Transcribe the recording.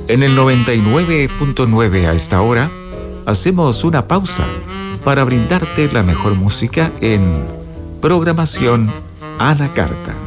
En el 99.9 a esta hora, hacemos una pausa para brindarte la mejor música en Programación a la Carta.